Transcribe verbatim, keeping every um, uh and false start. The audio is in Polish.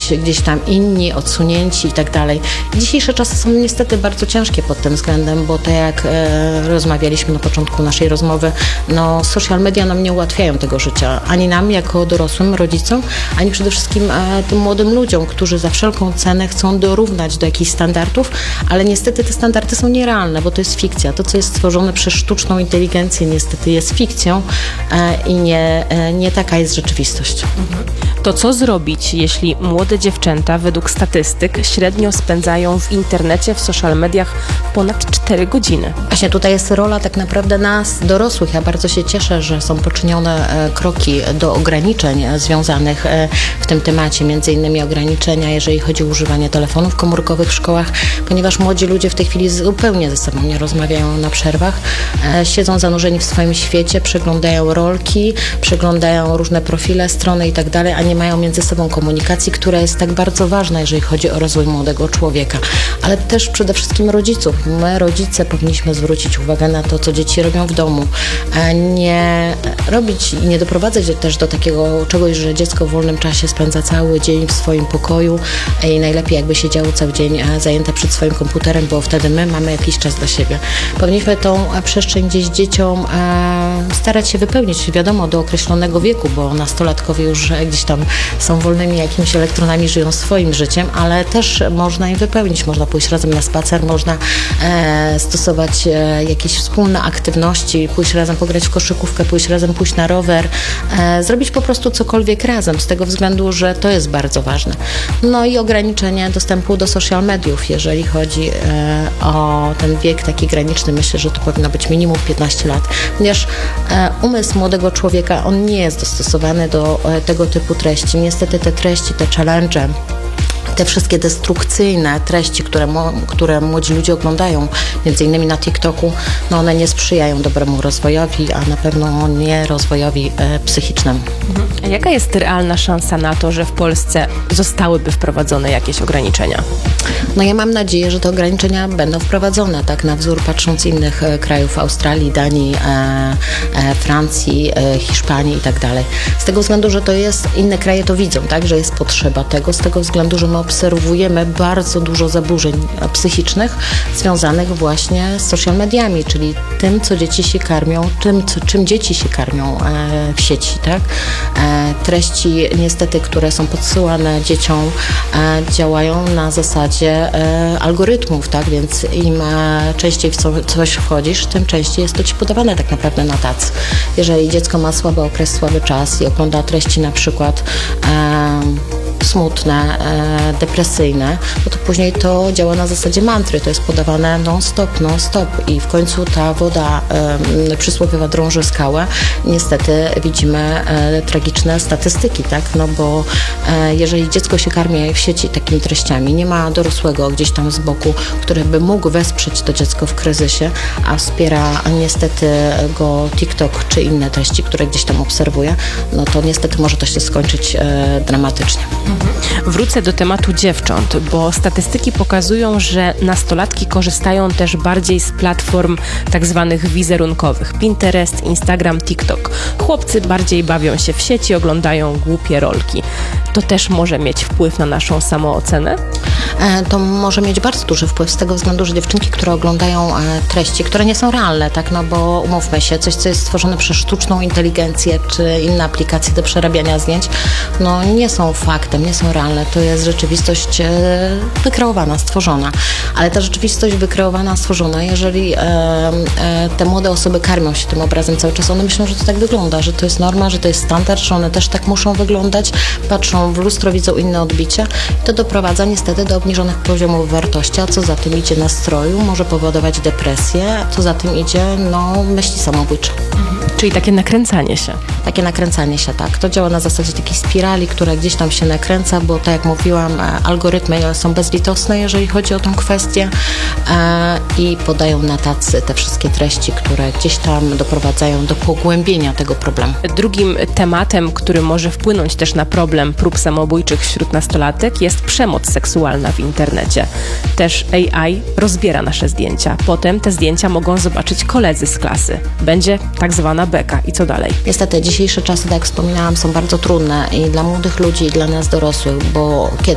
być gdzieś tam inni, odsunięci i tak dalej. Dzisiejsze czasy są niestety bardzo ciężkie pod tym względem, bo tak jak e, rozmawialiśmy na początku naszej rozmowy, no social media nam nie ułatwiają tego życia. Ani nam jako dorosłym, rodzicom, ani przede wszystkim e, tym młodym ludziom, którzy za wszelką cenę chcą dorównać do jakichś standardów, ale niestety te standardy są nierealne, bo to jest fikcja. To, co jest stworzone przez sztuczną inteligencję, niestety jest fikcją e, i nie, e, nie taka jest rzeczywistość. Mhm. To co zrobić, jeśli młode dziewczęta według statystyk średnio spędzają w internecie, w social mediach ponad cztery godziny? Właśnie tutaj jest rola tak naprawdę nas, dorosłych. Ja bardzo się cieszę, że są poczynione e, kroki do ograniczeń e, związanych e, w tym temacie, między innymi ograniczenia, jeżeli chodzi o używanie telefonów komórkowych w szkołach, ponieważ młodzi ludzie w tej chwili zupełnie ze sobą nie rozmawiają na przerwach, e, siedzą zanurzeni w swoim świecie, przeglądają rolki, przeglądają różne profile, strony i tak dalej, a nie mają między sobą komunikacji, która jest tak bardzo ważna, jeżeli chodzi o rozwój młodego człowieka, ale też przede wszystkim rodziców. My, rodzice, powinniśmy zwrócić uwagę na to, co dzieci robią w domu. Nie robić i nie doprowadzać też do takiego czegoś, że dziecko w wolnym czasie spędza cały dzień w swoim pokoju i najlepiej jakby siedziało cały dzień zajęte przed swoim komputerem, bo wtedy my mamy jakiś czas dla siebie. Powinniśmy tą przestrzeń gdzieś dzieciom starać się wypełnić, wiadomo, do określonego wieku, bo nastolatkowie już gdzieś tam są wolnymi jakimiś elektronami, żyją swoim życiem, ale też można im wypełnić. Można pójść razem na spacer, można e, stosować e, jakieś wspólne aktywności, pójść razem pograć w koszykówkę, pójść razem pójść na rower, e, zrobić po prostu cokolwiek razem, z tego względu, że to jest bardzo ważne. No i ograniczenie dostępu do social mediów, jeżeli chodzi e, o ten wiek taki graniczny, myślę, że to powinno być minimum piętnaście lat, ponieważ e, umysł młodego człowieka, on nie jest dostosowany do e, tego typu treści. Niestety te treści, te challenge, te wszystkie destrukcyjne treści, które, mo, które młodzi ludzie oglądają, między innymi na TikToku, no one nie sprzyjają dobremu rozwojowi, a na pewno nie rozwojowi e, psychicznemu. A jaka jest realna szansa na to, że w Polsce zostałyby wprowadzone jakieś ograniczenia? No ja mam nadzieję, że te ograniczenia będą wprowadzone, tak na wzór patrząc innych e, krajów, Australii, Danii, e, e, Francji, e, Hiszpanii i tak dalej. Z tego względu, że to jest, inne kraje to widzą, tak, że jest potrzeba tego, z tego względu, że my obserwujemy bardzo dużo zaburzeń psychicznych związanych właśnie z social mediami, czyli tym, co dzieci się karmią, tym, co, czym dzieci się karmią e, w sieci, tak. E, treści niestety, które są podsyłane dzieciom, e, działają na zasadzie e, algorytmów, tak, więc im e, częściej w co, coś wchodzisz, tym częściej jest to ci podawane tak naprawdę na tacy. Jeżeli dziecko ma słaby okres, słaby czas i ogląda treści na przykład e, smutne, e, depresyjne, no to później to działa na zasadzie mantry, to jest podawane non-stop, non-stop i w końcu ta woda e, przysłowiowa drąży skałę. Niestety widzimy e, tragiczne statystyki, tak, no bo e, jeżeli dziecko się karmi w sieci takimi treściami, nie ma dorosłego gdzieś tam z boku, który by mógł wesprzeć to dziecko w kryzysie, a wspiera niestety go TikTok czy inne treści, które gdzieś tam obserwuje, no to niestety może to się skończyć e, dramatycznie. Wrócę do tematu dziewcząt, bo statystyki pokazują, że nastolatki korzystają też bardziej z platform tak zwanych wizerunkowych. Pinterest, Instagram, TikTok. Chłopcy bardziej bawią się w sieci, oglądają głupie rolki. To też może mieć wpływ na naszą samoocenę? E, to może mieć bardzo duży wpływ z tego względu, że dziewczynki, które oglądają e, treści, które nie są realne, tak, no bo umówmy się, coś, co jest stworzone przez sztuczną inteligencję czy inne aplikacje do przerabiania zdjęć, no nie są faktem, nie są realne. To jest rzeczywistość e, wykreowana, stworzona. Ale ta rzeczywistość wykreowana, stworzona, jeżeli e, e, te młode osoby karmią się tym obrazem cały czas, one myślą, że to tak wygląda, że to jest norma, że to jest standard, że one też tak muszą wyglądać, patrzą w lustro, widzą inne odbicia. To doprowadza niestety do obniżonych poziomów wartości, a co za tym idzie nastroju, może powodować depresję, a co za tym idzie, no, myśli samobójcze. Mhm. Czyli takie nakręcanie się. Takie nakręcanie się, tak. To działa na zasadzie takiej spirali, która gdzieś tam się nakręca, bo tak jak mówiłam, algorytmy są bezlitosne, jeżeli chodzi o tą kwestię e, i podają na tacy te wszystkie treści, które gdzieś tam doprowadzają do pogłębienia tego problemu. Drugim tematem, który może wpłynąć też na problem prób samobójczych wśród nastolatek, jest przemoc seksualna w internecie. Też A I rozbiera nasze zdjęcia. Potem te zdjęcia mogą zobaczyć koledzy z klasy. Będzie tak zwana beka. I co dalej? Niestety dzisiejsze czasy, tak jak wspominałam, są bardzo trudne i dla młodych ludzi, i dla nas dorosłych, bo